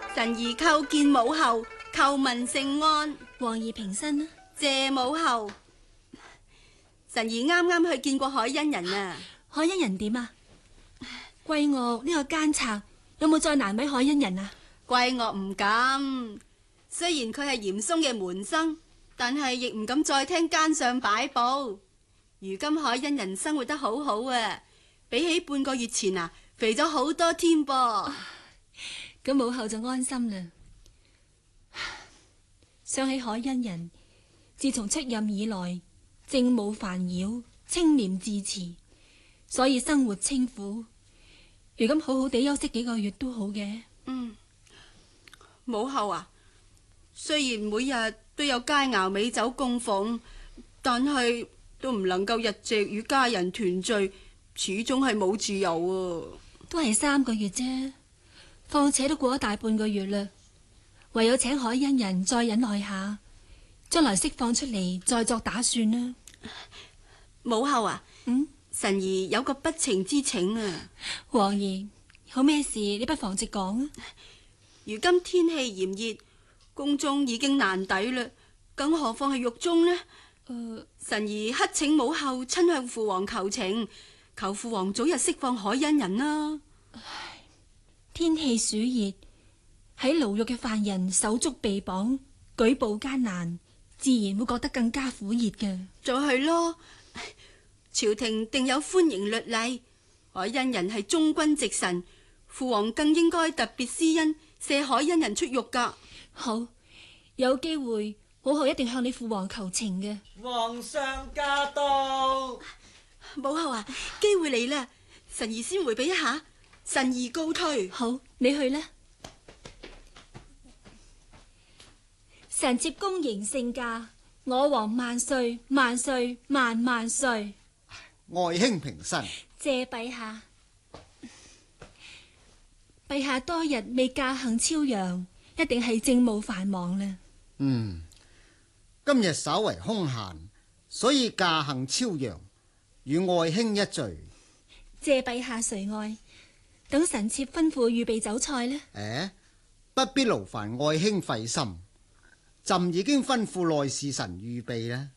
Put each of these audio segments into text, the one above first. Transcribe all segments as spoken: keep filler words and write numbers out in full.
臣兒叩見母后，叩問聖安。 皇兒平身啦。 謝母后。臣兒啱啱去見過海恩人啊。 海恩人點啊？貴岳呢個奸賊有冇再難為海恩人啊？ 貴岳唔敢，雖然佢係嚴嵩嘅門生，但係亦唔敢再聽奸相擺布。如今海恩人生活得好好啊，比起半個月前啊，肥咗好多添噃。 咁母后就安心啦。想起海恩人，自從出任以來，政務煩擾，清廉自持，所以生活清苦。如今好好地休息幾個月都好嘅。 嗯，母后啊，雖然每日都有佳肴美酒供奉，但係都唔能夠日夕與家人團聚，始終係冇自由啊。 都係三個月啫，況且都過咗大半個月啦，唯有請海恩人再忍耐下，將來釋放出嚟再作打算啦。 母后啊， 嗯， 臣兒有個不情之請啊。 皇兒，有咩事你不妨直講啊。 如今天氣炎熱，宮中已經難抵啦，更何況係獄中呢？誒、呃，臣兒乞請母后親向父王求情，求父王早日釋放海恩人啦。 唉，天氣暑熱，喺牢獄嘅犯人手足被綁，舉步艱難，自然會覺得更加苦熱嘅。 就係咯，朝廷定有歡迎律例，海恩人係忠君直臣，父王更應該特別施恩，赦海恩人出獄噶。 好，有機會母后一定向你父王求情嘅。 皇上駕到。 母后啊，機會嚟啦，臣兒先回避一下，臣兒告退。 好，你去啦。臣妾恭迎聖駕，我王萬歲萬歲萬萬歲。 愛卿平身。 謝陛下。陛下多日未駕幸超陽，一定係政務繁忙啦。 嗯，今日稍為空閒，所以駕幸超陽，與愛卿一聚。 謝陛下垂愛，等臣妾吩咐預備酒菜呢。 誒，不必勞煩愛卿費心，朕已經吩咐內侍臣預備啦。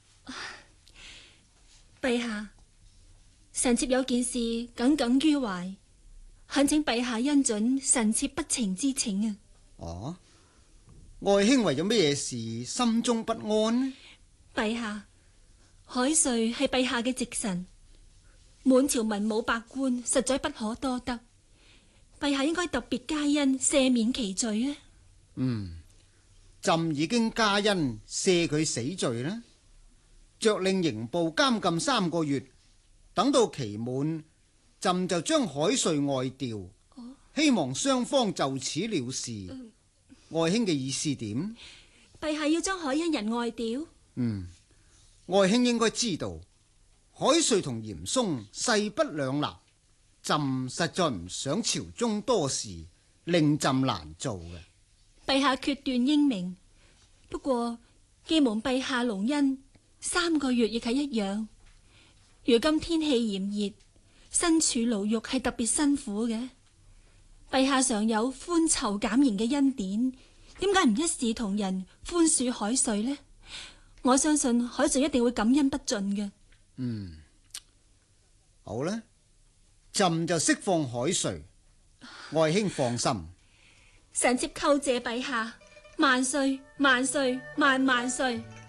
陛下，臣妾有件事耿耿於懷，懇請陛下恩准臣妾不情之請啊。 哦，愛卿為咗咩嘢事心中不安呢？ 陛下，海瑞係陛下嘅直臣，滿朝文武百官實在不可多得，陛下應該特別加恩赦免其罪啊。 嗯，朕已經加恩赦佢死罪啦，着令刑部監禁三個月，等到期滿，朕就將海瑞外調，哦、希望雙方就此了事。嗯、愛卿嘅意思點？ 陛下要將海恩人外調？ 嗯，愛卿應該知道，海瑞同嚴嵩勢不兩立，朕實在唔想朝中多事，令朕難做嘅。 陛下決斷英明，不過既蒙陛下隆恩，三個月亦係一樣。如今天氣炎熱，身處牢獄係特別辛苦嘅。陛下常有寬囚減刑嘅恩典，點解唔一視同仁寬恕海瑞呢？我相信海瑞一定會感恩不盡嘅。 嗯，好啦，朕就釋放海瑞，愛卿放心。 臣妾叩謝陛下，萬歲萬歲萬萬歲。